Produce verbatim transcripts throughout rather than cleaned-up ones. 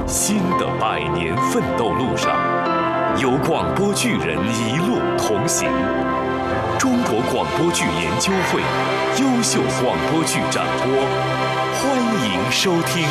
新的百年奋斗路上，有广播剧人一路同行。中国广播剧研究会优秀广播剧展播，欢迎收听。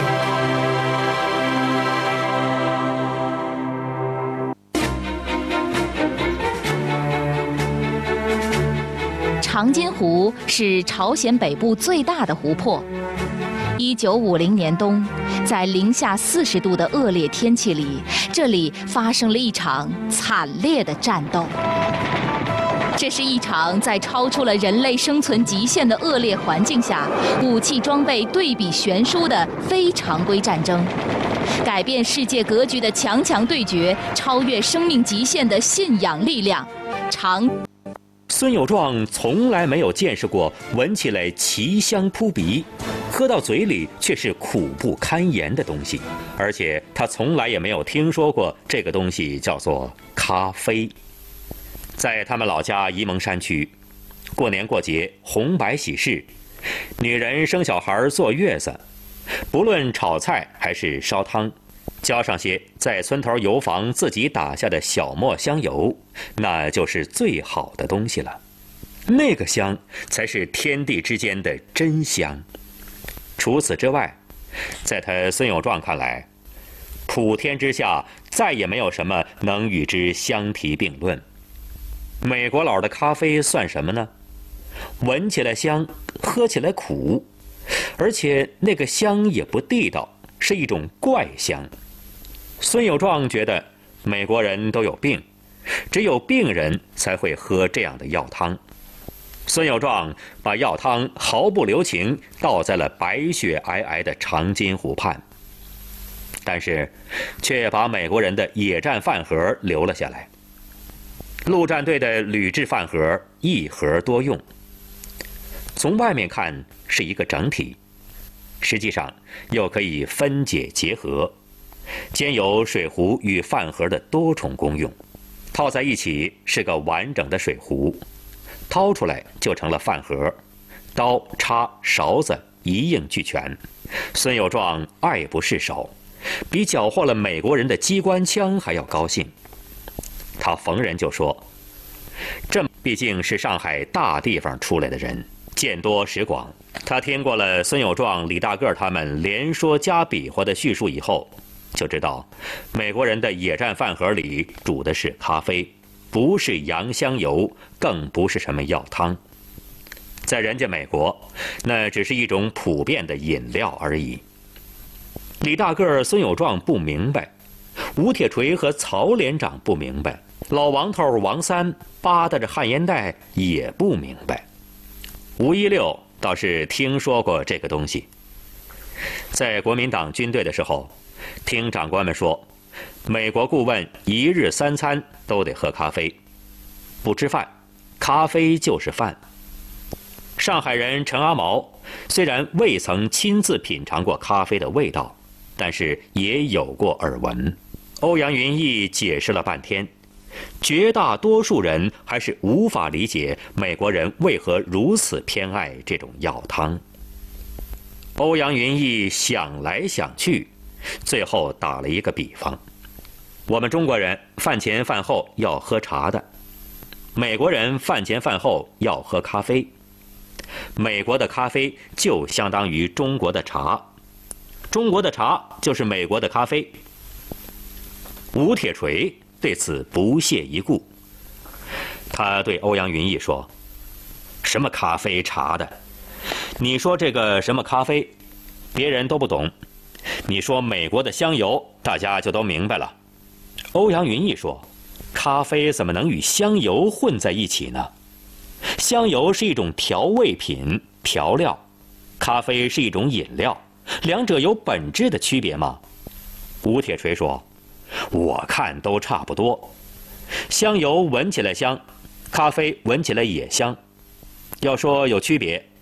长津湖是朝鲜北部最大的湖泊。一九五零年冬，在零下四十度的恶劣天气里，这里发生了一场惨烈的战斗。这是一场在超出了人类生存极限的恶劣环境下，武器装备对比悬殊的非常规战争，改变世界格局的强强对决，超越生命极限的信仰力量。长。 孙有壮从来没有见识过闻起来奇香扑鼻，喝到嘴里却是苦不堪言的东西，而且他从来也没有听说过这个东西叫做咖啡。在他们老家沂蒙山区，过年过节红白喜事，女人生小孩坐月子，不论炒菜还是烧汤，浇上些在村头油坊自己打下的小磨香油，那就是最好的东西了。那个香才是天地之间的真香。除此之外，在他孙有壮看来，普天之下再也没有什么能与之相提并论。美国佬的咖啡算什么呢？闻起来香，喝起来苦，而且那个香也不地道，是一种怪香。孙有壮觉得美国人都有病，只有病人才会喝这样的药汤。孙有壮把药汤毫不留情倒在了白雪皑皑的长津湖畔，但是却把美国人的野战饭盒留了下来。陆战队的铝制饭盒一盒多用，从外面看是一个整体，实际上又可以分解结合，兼有水壶与饭盒的多重功用，套在一起是个完整的水壶，掏出来就成了饭盒，刀叉勺子一应俱全。孙有壮爱不释手，比缴获了美国人的机关枪还要高兴。他逢人就说，这毕竟是上海大地方出来的人，见多识广。他听过了孙有壮、李大个他们连说加比划的叙述以后，就知道美国人的野战饭盒里煮的是咖啡，不是洋香油，更不是什么药汤。在人家美国，那只是一种普遍的饮料而已。李大个孙有壮不明白，吴铁锤和曹连长不明白，老王头王三扒搭着旱烟袋也不明白。吴一六倒是听说过这个东西，在国民党军队的时候，听长官们说，美国顾问一日三餐都得喝咖啡，不吃饭，咖啡就是饭。上海人陈阿毛虽然未曾亲自品尝过咖啡的味道，但是也有过耳闻。欧阳云逸解释了半天，绝大多数人还是无法理解美国人为何如此偏爱这种药汤。欧阳云逸想来想去，最后打了一个比方，我们中国人饭前饭后要喝茶的，美国人饭前饭后要喝咖啡，美国的咖啡就相当于中国的茶，中国的茶就是美国的咖啡。吴铁锤对此不屑一顾，他对欧阳云逸说，什么咖啡茶的，你说这个什么咖啡别人都不懂，你说美国的香油大家就都明白了。欧阳云逸说，咖啡怎么能与香油混在一起呢？香油是一种调味品调料，咖啡是一种饮料，两者有本质的区别吗？吴铁锤说，我看都差不多，香油闻起来香，咖啡闻起来也香。要说有区别，